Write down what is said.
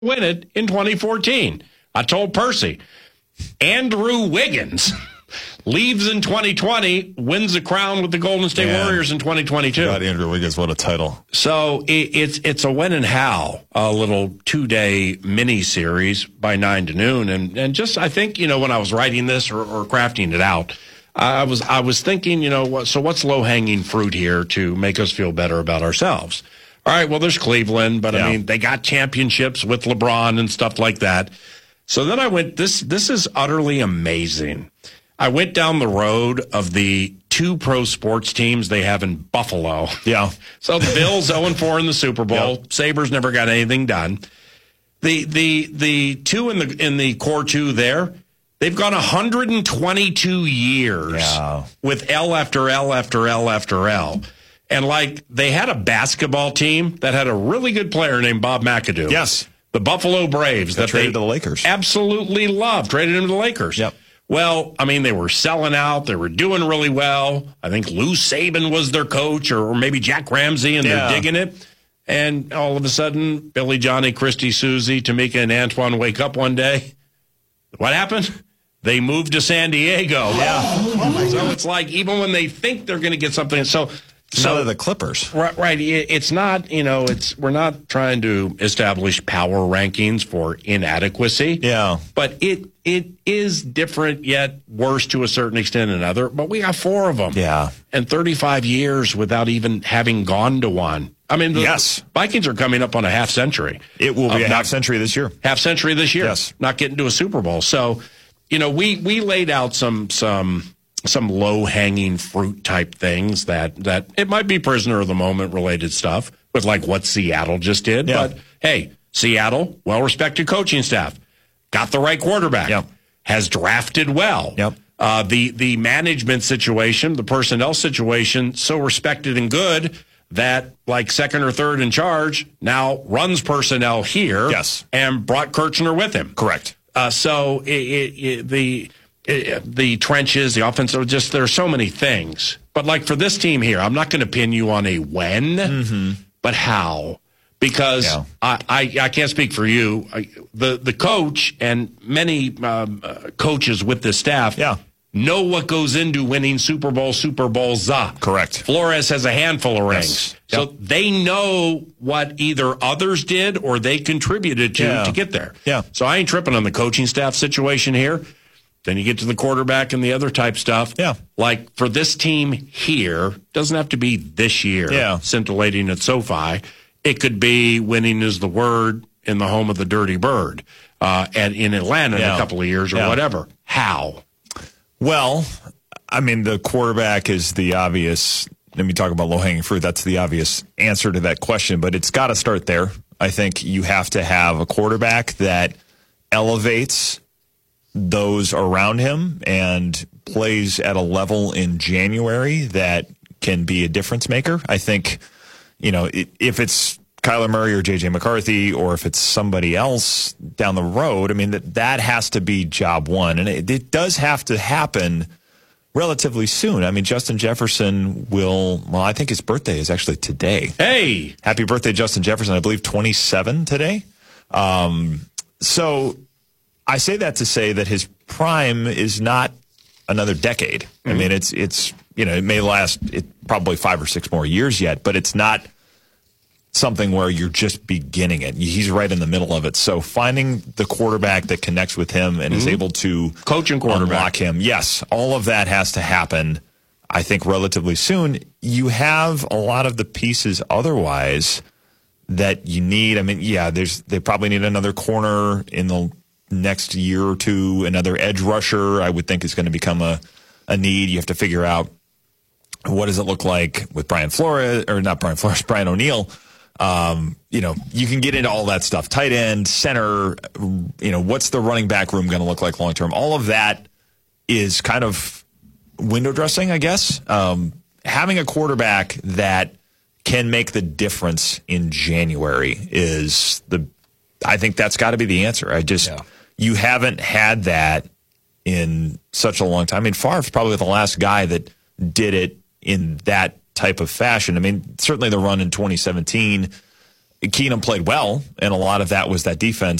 win it in 2014. I told Percy, Andrew Wiggins leaves in 2020, wins the crown with the Golden State Warriors in 2022. God, Andrew Wiggins, what a title. So it's a when and how, a little 2-day mini series by 9 to noon. And just, I think, when I was writing this or crafting it out, I was thinking, so what's low hanging fruit here to make us feel better about ourselves? All right, well, there's Cleveland, but I mean, they got championships with LeBron and stuff like that. So then I went, this is utterly amazing. I went down the road of the 2 pro sports teams they have in Buffalo. Yeah. So the Bills 0-4 in the Super Bowl. Yep. Sabres never got anything done. The 2 in the core 2 there, they've gone 122 years with L after L after L after L. And they had a basketball team that had a really good player named Bob McAdoo. Yes. The Buffalo Braves that traded they to the Lakers. Absolutely loved. Traded him to the Lakers. Yep. Well, I mean, they were selling out. They were doing really well. I think Lou Saban was their coach, or maybe Jack Ramsey, and they're digging it. And all of a sudden, Billy, Johnny, Christy, Susie, Tamika, and Antoine wake up one day. What happened? They moved to San Diego. Yeah. So it's like, even when they think they're going to get something. So the Clippers. Right. It's not, we're not trying to establish power rankings for inadequacy. Yeah. But it is different, yet worse to a certain extent than another. But we got 4 of them. Yeah. And 35 years without even having gone to one. I mean, the Vikings are coming up on a half century. It will be a half century this year. Half century this year. Yes. Not getting to a Super Bowl. So, we laid out some low-hanging fruit type things that it might be prisoner of the moment related stuff with what Seattle just did. Yeah. But hey, Seattle, well-respected coaching staff, got the right quarterback, has drafted well. Yep. The management situation, the personnel situation, so respected and good that second or third in charge now runs personnel here. Yes. And brought Kirchner with him. Correct. So the trenches, the offensive, just there's so many things. But for this team here, I'm not going to pin you on a when, but how. Because I can't speak for you. The coach and many coaches with this staff know what goes into winning Super Bowls. Correct. Flores has a handful of rings. Yep. So they know what either others did or they contributed to get there. Yeah. So I ain't tripping on the coaching staff situation here. Then you get to the quarterback and the other type stuff. Yeah. For this team here, doesn't have to be this year, scintillating at SoFi. It could be winning is the word in the home of the Dirty Bird and in Atlanta in a couple of years or whatever. How? Well, I mean, the quarterback is the obvious. Let me talk about low-hanging fruit. That's the obvious answer to that question, but it's got to start there. I think you have to have a quarterback that elevates those around him and plays at a level in January that can be a difference maker. I think, if it's Kyler Murray or J.J. McCarthy or if it's somebody else down the road, I mean, that has to be job one. And it does have to happen relatively soon. I mean, Justin Jefferson I think his birthday is actually today. Hey! Happy birthday, Justin Jefferson. I believe 27 today. So I say that to say that his prime is not another decade. Mm-hmm. I mean, it's it may last probably 5 or 6 more years yet, but it's not something where you're just beginning it. He's right in the middle of it. So finding the quarterback that connects with him and is able to coach and quarterback, unlock him. Yes, all of that has to happen, I think, relatively soon. You have a lot of the pieces otherwise that you need. I mean, they probably need another corner in the next year or two, another edge rusher, I would think is going to become a need. You have to figure out what does it look like with Brian O'Neill. You can get into all that stuff. Tight end, center, what's the running back room going to look like long term? All of that is kind of window dressing, I guess. Having a quarterback that can make the difference in January I think that's got to be the answer. You haven't had that in such a long time. I mean, Favre's probably the last guy that did it in that type of fashion. I mean, certainly the run in 2017 Keenum played well, and a lot of that was that defense